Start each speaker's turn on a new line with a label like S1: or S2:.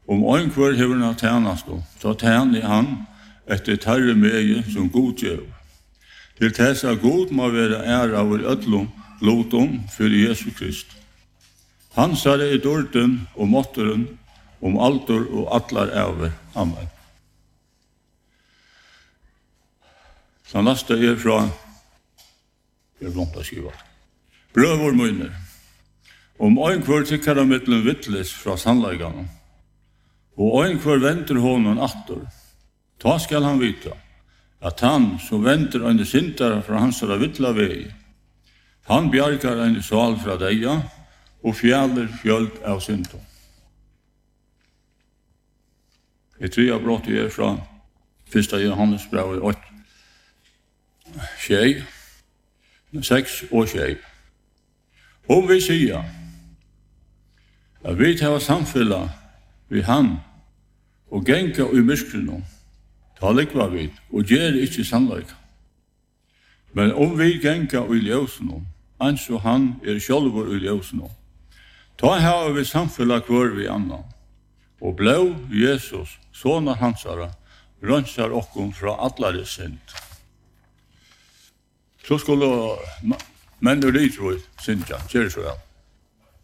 S1: Om øynkvar hever han tjenast, så tjener han etter terre meie som god gjør. Til tessa god må være æra over ødlom, lotom, for Jesus Krist. Han sa det i dården og måtteren, om alder og atlar over. Amen. Så neste fra, jeg glemt å skrive. Brøvor munner. Om øynkvar tykker av mittelen vittles fra sannleggene, og øynkvar venter honom atter, ta skal han vita, at han som venter en syndare fra hans vittla vei, han bjargar en sal fra deia, og fjallar fjöld av syndom. Jeg tror jeg brått er fra 1. Johannes brev 8, 6 og 6. Om vi sier at vi tar samfella vi han og genka i myskrenom, ta likva vid og gjør ikke sannleik. Men om vi genka i ljøsenom, anså han sjálvur i ljøsenom, ta har vi samfella kvar vi annan, og blå Jesus, sonar hansara, rønsar okkom fra allare synd. Så skulle menn og lytroi syndja, kjære så vel.